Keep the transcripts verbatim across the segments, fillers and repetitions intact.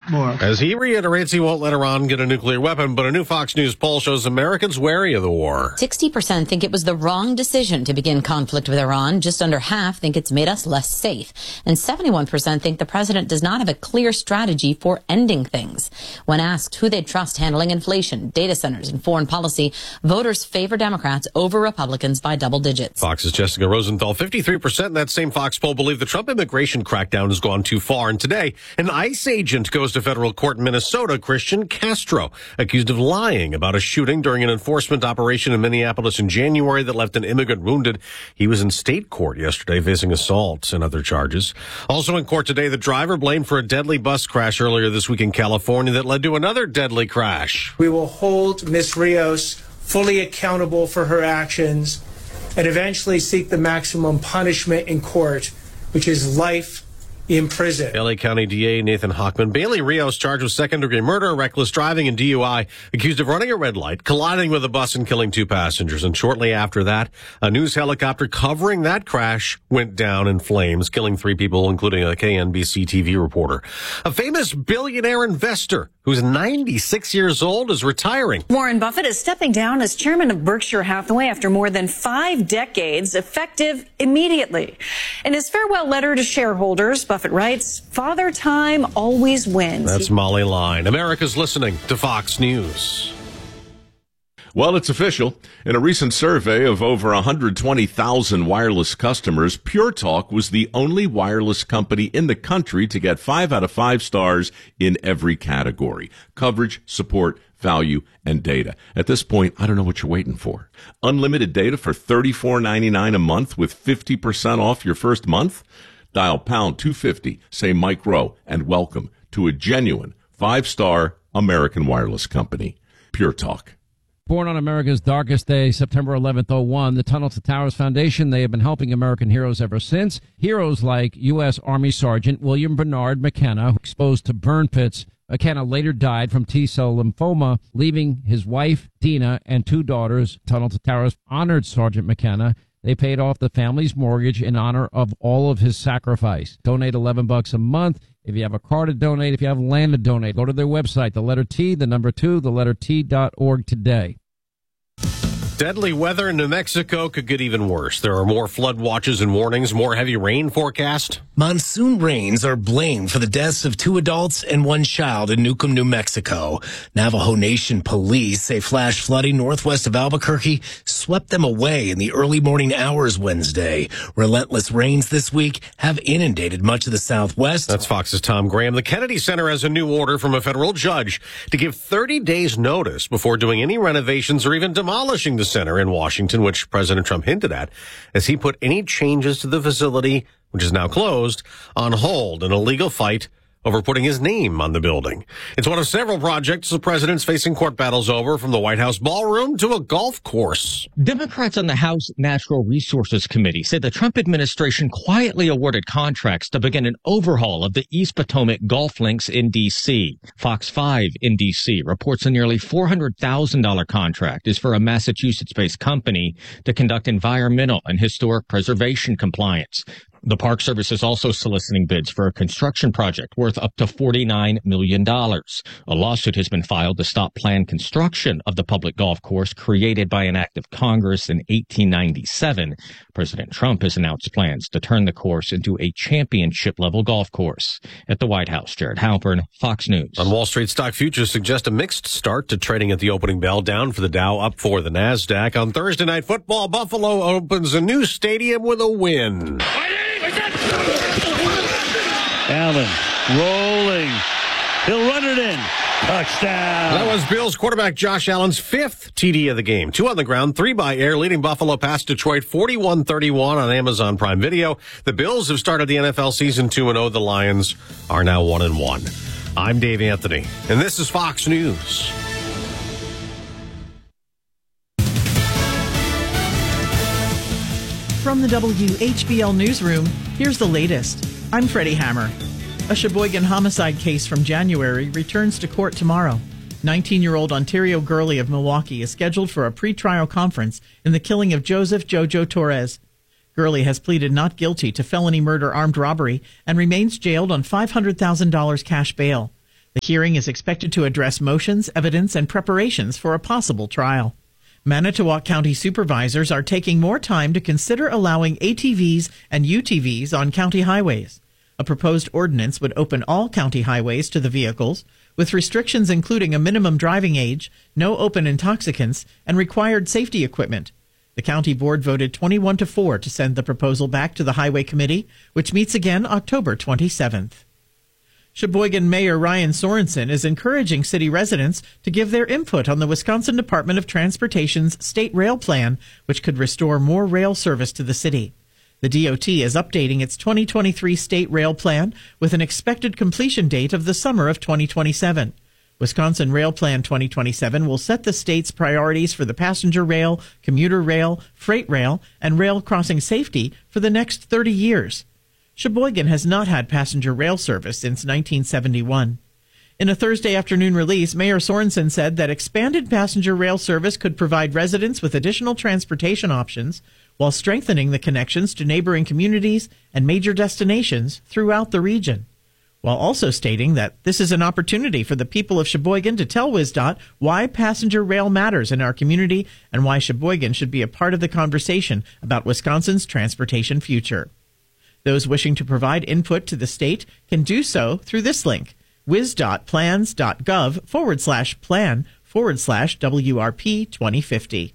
more. As he reiterates he won't let Iran get a nuclear weapon, but a new Fox News poll shows Americans wary of the war. sixty percent think it was the wrong decision to begin conflict with Iran. Just under half think it's made us less safe. And seventy-one percent think the president does not have a clear strategy for ending things. When asked who they'd trust handling inflation, data centers, and foreign policy, voters favor Democrats over Republicans by double digits. Fox's Jessica Rosenthal, fifty-three percent in that same Fox poll believe the Trump immigration crackdown has gone too far. And today, an ICE agent goes to federal court in Minnesota, Christian Castro, accused of lying about a shooting during an enforcement operation in Minneapolis in January that left an immigrant wounded. He was in state court yesterday facing assault and other charges. Also in court today, the driver blamed for a deadly bus crash earlier this week in California that led to another deadly crash. We will hold Miz Rios fully accountable for her actions and eventually seek the maximum punishment in court, which is life in prison. L A County D A Nathan Hochman. Bailey Rios charged with second-degree murder, reckless driving, and D U I, accused of running a red light, colliding with a bus, and killing two passengers. And shortly after that, a news helicopter covering that crash went down in flames, killing three people, including a K N B C T V reporter. A famous billionaire investor who's ninety-six years old is retiring. Warren Buffett is stepping down as chairman of Berkshire Hathaway after more than five decades, effective immediately. In his farewell letter to shareholders, Buffett writes, "Father Time always wins." That's Molly Line. America's listening to Fox News. Well, it's official. In a recent survey of over one hundred twenty thousand wireless customers, Pure Talk was the only wireless company in the country to get five out of five stars in every category: coverage, support, value, and data. At this point, I don't know what you're waiting for. Unlimited data for thirty-four ninety-nine a month with fifty percent off your first month? Dial pound two fifty, say Mike Rowe, and welcome to a genuine five-star American wireless company. Pure Talk. Born on America's darkest day, September eleventh, oh one, the Tunnel to Towers Foundation, they have been helping American heroes ever since. Heroes like U S. Army Sergeant William Bernard McKenna, exposed to burn pits. McKenna later died from T-cell lymphoma, leaving his wife, Dina, and two daughters. Tunnel to Towers honored Sergeant McKenna. They paid off the family's mortgage in honor of all of his sacrifice. Donate eleven bucks a month. If you have a car to donate, if you have land to donate, go to their website, the letter T, the number two, the letter T dot org today. Deadly weather in New Mexico could get even worse. There are more flood watches and warnings, more heavy rain forecast. Monsoon rains are blamed for the deaths of two adults and one child in Newcomb, New Mexico. Navajo Nation police say flash flooding northwest of Albuquerque swept them away in the early morning hours Wednesday. Relentless rains this week have inundated much of the southwest. That's Fox's Tom Graham. The Kennedy Center has a new order from a federal judge to give thirty days notice before doing any renovations or even demolishing the center in Washington, which President Trump hinted at, as he put any changes to the facility, which is now closed, on hold in a legal fight over putting his name on the building. It's one of several projects the president's facing court battles over, from the White House ballroom to a golf course. Democrats on the House Natural Resources Committee say the Trump administration quietly awarded contracts to begin an overhaul of the East Potomac golf links in D C. Fox five in D C reports a nearly four hundred thousand dollars contract is for a Massachusetts-based company to conduct environmental and historic preservation compliance. The Park Service is also soliciting bids for a construction project worth up to forty-nine million dollars. A lawsuit has been filed to stop planned construction of the public golf course created by an act of Congress in eighteen ninety-seven. President Trump has announced plans to turn the course into a championship-level golf course. At the White House, Jared Halpern, Fox News. On Wall Street, stock futures suggest a mixed start to trading at the opening bell, down for the Dow, up for the NASDAQ. On Thursday Night Football, Buffalo opens a new stadium with a win. Allen rolling. He'll run it in. Touchdown. That was Bills quarterback Josh Allen's fifth T D of the game. Two on the ground, three by air, leading Buffalo past Detroit forty-one thirty-one on Amazon Prime Video. The Bills have started the N F L season two and oh. The Lions are now one and one. I'm Dave Anthony, and this is Fox News. From the W H B L Newsroom, here's the latest. I'm Freddie Hammer. A Sheboygan homicide case from January returns to court tomorrow. nineteen-year-old Ontario Gurley of Milwaukee is scheduled for a pretrial conference in the killing of Joseph Jojo Torres. Gurley has pleaded not guilty to felony murder armed robbery and remains jailed on five hundred thousand dollars cash bail. The hearing is expected to address motions, evidence, and preparations for a possible trial. Manitowoc County supervisors are taking more time to consider allowing A T Vs and U T Vs on county highways. A proposed ordinance would open all county highways to the vehicles, with restrictions including a minimum driving age, no open intoxicants, and required safety equipment. The county board voted twenty-one to four to send the proposal back to the Highway Committee, which meets again October twenty-seventh. Sheboygan Mayor Ryan Sorensen is encouraging city residents to give their input on the Wisconsin Department of Transportation's State Rail Plan, which could restore more rail service to the city. The D O T is updating its twenty twenty-three State Rail Plan with an expected completion date of the summer of twenty twenty-seven. Wisconsin Rail Plan twenty twenty-seven will set the state's priorities for the passenger rail, commuter rail, freight rail, and rail crossing safety for the next thirty years. Sheboygan has not had passenger rail service since nineteen seventy-one. In a Thursday afternoon release, Mayor Sorensen said that expanded passenger rail service could provide residents with additional transportation options while strengthening the connections to neighboring communities and major destinations throughout the region, while also stating that this is an opportunity for the people of Sheboygan to tell WisDOT why passenger rail matters in our community and why Sheboygan should be a part of the conversation about Wisconsin's transportation future. Those wishing to provide input to the state can do so through this link, wisdotplans.gov forward slash plan forward slash WRP 2050.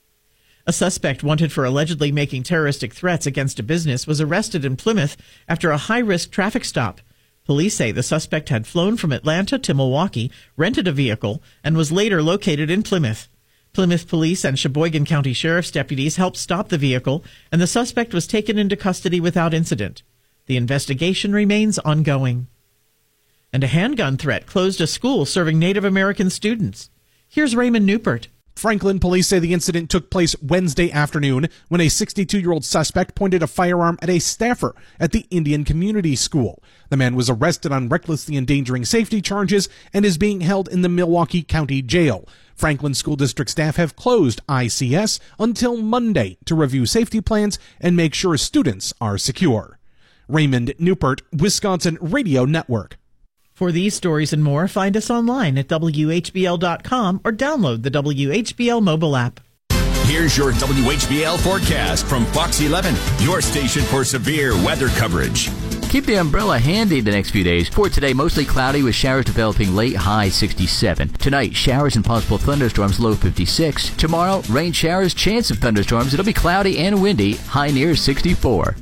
A suspect wanted for allegedly making terroristic threats against a business was arrested in Plymouth after a high-risk traffic stop. Police say the suspect had flown from Atlanta to Milwaukee, rented a vehicle, and was later located in Plymouth. Plymouth Police and Sheboygan County Sheriff's deputies helped stop the vehicle, and the suspect was taken into custody without incident. The investigation remains ongoing. And a handgun threat closed a school serving Native American students. Here's Raymond Newport. Franklin police say the incident took place Wednesday afternoon when a sixty-two-year-old suspect pointed a firearm at a staffer at the Indian Community School. The man was arrested on recklessly endangering safety charges and is being held in the Milwaukee County Jail. Franklin School District staff have closed I C S until Monday to review safety plans and make sure students are secure. Raymond Newport, Wisconsin Radio Network. For these stories and more, find us online at W H B L dot com or download the W H B L mobile app. Here's your W H B L forecast from Fox eleven, your station for severe weather coverage. Keep the umbrella handy the next few days. For today, mostly cloudy with showers developing late, high sixty-seven. Tonight, showers and possible thunderstorms, low fifty-six. Tomorrow, rain showers, chance of thunderstorms. It'll be cloudy and windy, high near sixty-four.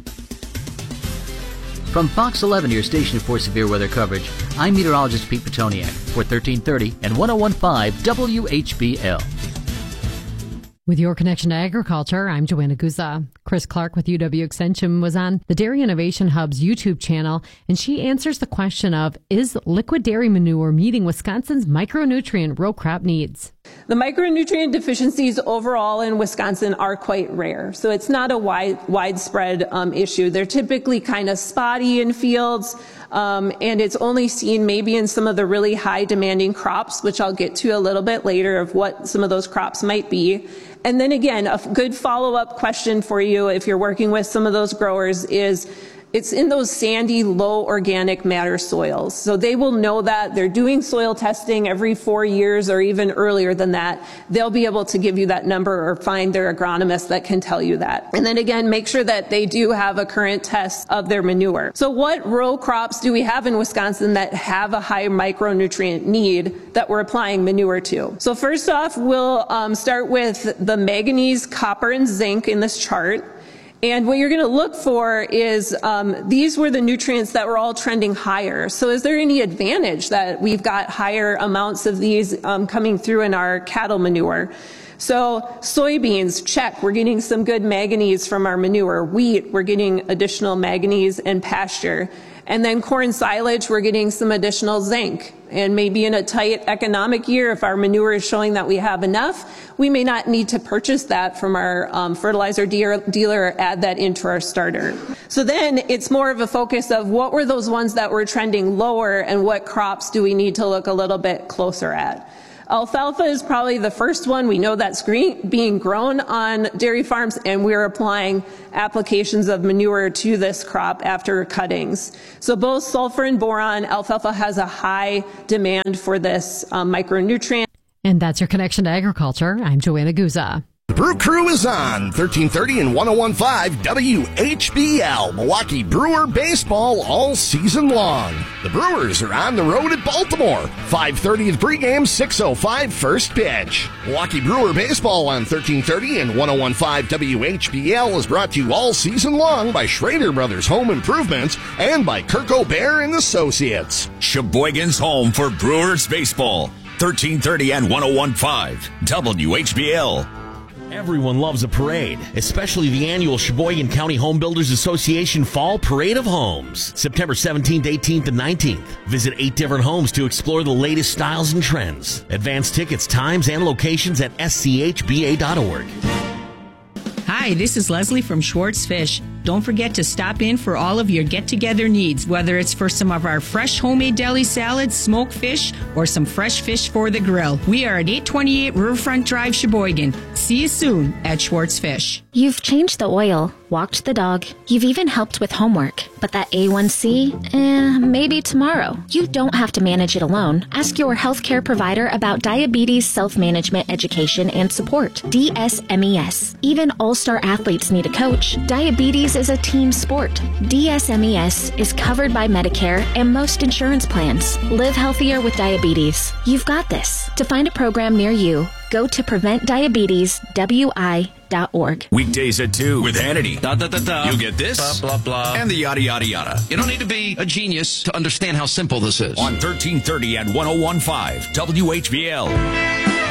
From Fox eleven, your station for severe weather coverage, I'm meteorologist Pete Petoniak for thirteen thirty and one oh one point five W H B L. With your connection to agriculture, I'm Joanna Guza. Chris Clark with U W Extension was on the Dairy Innovation Hub's YouTube channel, and she answers the question of, is liquid dairy manure meeting Wisconsin's micronutrient row crop needs? The micronutrient deficiencies overall in Wisconsin are quite rare, so it's not a wide, widespread um, issue. They're typically kind of spotty in fields, um, and it's only seen maybe in some of the really high demanding crops, which I'll get to a little bit later of what some of those crops might be. And then again, a good follow-up question for you if you're working with some of those growers is, it's in those sandy, low organic matter soils. So they will know that. They're doing soil testing every four years or even earlier than that. They'll be able to give you that number or find their agronomist that can tell you that. And then again, make sure that they do have a current test of their manure. So what row crops do we have in Wisconsin that have a high micronutrient need that we're applying manure to? So first off, we'll um, start with the manganese, copper, and zinc in this chart. And what you're going to look for is um, these were the nutrients that were all trending higher. So is there any advantage that we've got higher amounts of these um, coming through in our cattle manure? So soybeans, check. We're getting some good manganese from our manure. Wheat, we're getting additional manganese and pasture. And then corn silage, we're getting some additional zinc. And maybe in a tight economic year, if our manure is showing that we have enough, we may not need to purchase that from our um, fertilizer de- dealer or add that into our starter. So then it's more of a focus of what were those ones that were trending lower and what crops do we need to look a little bit closer at. Alfalfa is probably the first one. We know that's green, being grown on dairy farms, and we're applying applications of manure to this crop after cuttings. So both sulfur and boron, alfalfa has a high demand for this um, micronutrient. And that's your connection to agriculture. I'm Joanna Guzza. The Brew Crew is on thirteen thirty and one oh one point five W H B L, Milwaukee Brewer baseball all season long. The Brewers are on the road at Baltimore. five thirty is pregame, six oh five first pitch. Milwaukee Brewer baseball on thirteen thirty and one oh one point five W H B L is brought to you all season long by Schrader Brothers Home Improvements and by Kirk O'Bear and Associates. Sheboygan's home for Brewers baseball. thirteen thirty and one oh one point five W H B L. Everyone loves a parade, especially the annual Sheboygan County Home Builders Association Fall Parade of Homes, September seventeenth, eighteenth, and nineteenth. Visit eight different homes to explore the latest styles and trends. Advance tickets, times, and locations at S C H B A dot org. Hi, this is Leslie from Schwartz Fish. Don't forget to stop in for all of your get-together needs, whether it's for some of our fresh homemade deli salads, smoked fish, or some fresh fish for the grill. We are at eight twenty-eight Riverfront Drive, Sheboygan. See you soon at Schwartz Fish. You've changed the oil, walked the dog. You've even helped with homework. But that A one C, eh, maybe tomorrow. You don't have to manage it alone. Ask your healthcare provider about diabetes self-management education and support. D S M E S. Even all-star athletes need a coach. Diabetes is a team sport. D S M E S is covered by Medicare and most insurance plans. Live healthier with diabetes. You've got this. To find a program near you, go to prevent diabetes W I dot org. Weekdays at two with Hannity. Da, da, da, da. You get this, blah, blah, blah, and the yada, yada, yada. You don't need to be a genius to understand how simple this is. On thirteen thirty and one oh one point five W H B L.